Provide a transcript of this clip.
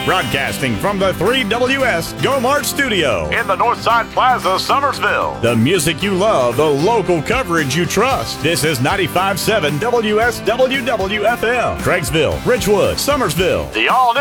Broadcasting from the 3WS Go Mart Studio in the Northside Plaza, Summersville. The music you love, the local coverage you trust. This is 95.7 WSWW-FM. Craigsville, Ridgewood, Summersville. The all